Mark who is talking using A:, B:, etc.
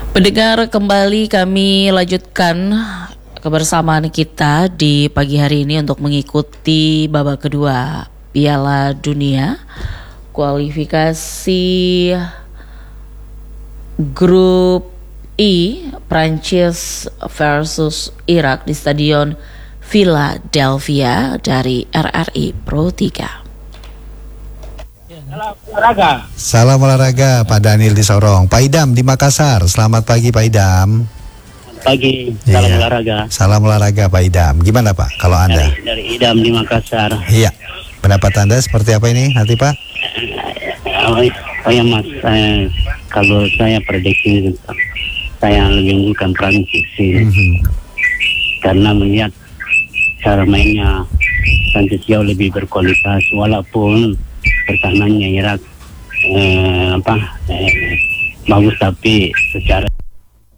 A: Pendengar, kembali kami lanjutkan kebersamaan kita di pagi hari ini untuk mengikuti babak kedua Piala Dunia kualifikasi grup I, Prancis versus Irak di Stadion Philadelphia dari RRI Pro 3.
B: Salam olahraga Pak Daniel di Sorong. Pak Idam di Makassar. Selamat pagi Pak Idam.
C: Pagi, salam olahraga.
B: Salam olahraga Pak Idam. Gimana Pak kalau Anda?
C: Dari Idam di Makassar.
B: Iya. Pendapat Anda seperti apa ini nanti Pak?
C: Mas, kalau saya prediksi saya lebih unggulkan Prancis karena melihat cara mainnya Prancis jauh lebih berkualitas, walaupun pertahanannya Irak bagus, tapi secara